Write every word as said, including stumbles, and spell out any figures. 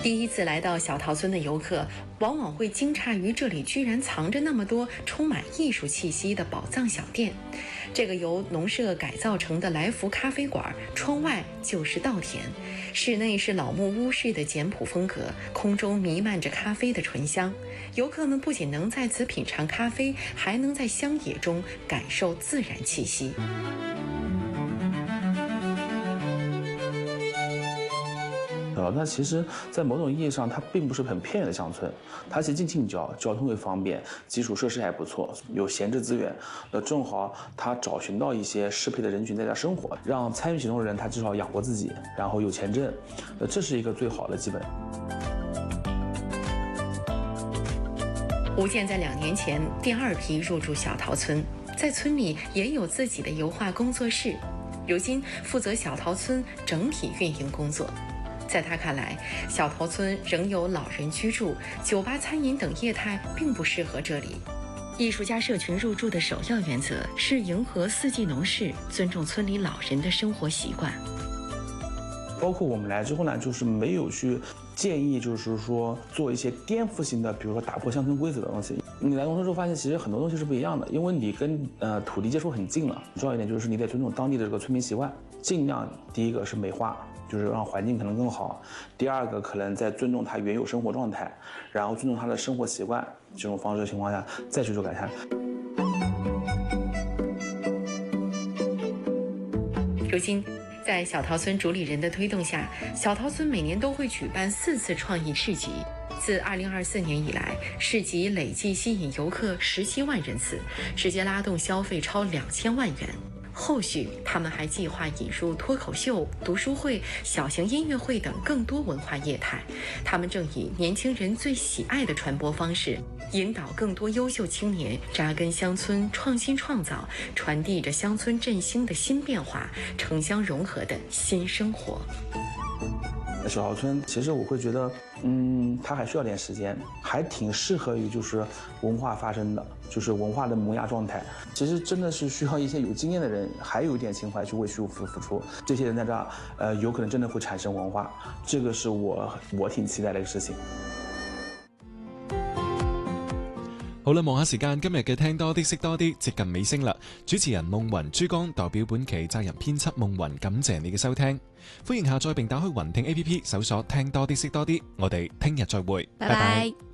第一次来到小桃村的游客，往往会惊诧于这里居然藏着那么多充满艺术气息的宝藏小店。这个由农舍改造成的来福咖啡馆，窗外就是稻田，室内是老木屋式的简朴风格，空中弥漫着咖啡的醇香。游客们不仅能在此品尝咖啡，还能在乡野中感受自然气息。 呃，那其实，在某种意义上，它并不是很偏远的乡村，它其实近近郊，交通也方便，基础设施还不错，有闲置资源。那正好，它找寻到一些适配的人群在这生活，让参与行动的人他至少养活自己，然后有钱挣，呃，这是一个最好的基本。 吴健在两年前第二批入住小桃村，在村里也有自己的油画工作室，如今负责小桃村整体运营工作。在他看来，小桃村仍有老人居住，酒吧、餐饮等业态并不适合这里。艺术家社群入住的首要原则是迎合四季农事，尊重村里老人的生活习惯。 包括我们来之后呢，就是没有去建议，就是说做一些颠覆性的，比如说打破乡村规则的东西。你来农村之后发现，其实很多东西是不一样的，因为你跟呃土地接触很近了。重要一点就是你得尊重当地的这个村民习惯，尽量第一个是美化，就是让环境可能更好；第二个可能在尊重他原有生活状态，然后尊重他的生活习惯这种方式的情况下，再去做改善。 如今，在小桃村主理人的推动下，小桃村每年都会举办四次创意市集。自二零二四年以来，市集累计吸引游客十七万人次，直接拉动消费超两千万元。后续，他们还计划引入脱口秀、读书会、小型音乐会等更多文化业态。他们正以年轻人最喜爱的传播方式，引导更多优秀青年扎根乡村，创新创造，传递着乡村振兴的新变化，城乡融合的新生活。 小桃村其实我会觉得，嗯，它还需要点时间，还挺适合于就是文化发生的，就是文化的萌芽状态。其实真的是需要一些有经验的人，还有一点情怀去为付付付出。这些人在这儿，呃，有可能真的会产生文化，这个是我我挺期待的一个事情。 好啦，望下時間，今日嘅聽多啲識多啲接近尾聲啦。主持人夢雲珠江代表本期責任編輯夢雲，感謝你嘅收聽。歡迎下載並打開雲聽 A P P，搜索聽多啲識多啲。我哋聽日再會，拜拜。